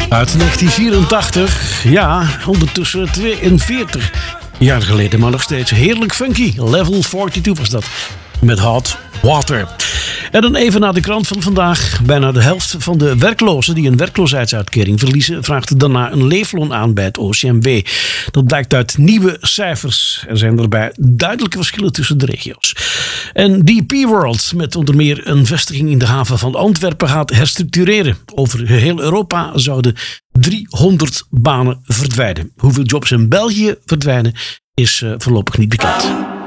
Uit 1984, ja, ondertussen 42 jaar geleden, maar nog steeds heerlijk funky. Level 42 was dat, met Hot Water. En dan even naar de krant van vandaag. Bijna de helft van de werklozen die een werkloosheidsuitkering verliezen, vraagt daarna een leefloon aan bij het OCMW. Dat blijkt uit nieuwe cijfers. Er zijn daarbij duidelijke verschillen tussen de regio's. En DP World, met onder meer een vestiging in de haven van Antwerpen, gaat herstructureren. Over heel Europa zouden 300 banen verdwijnen. Hoeveel jobs in België verdwijnen is voorlopig niet bekend.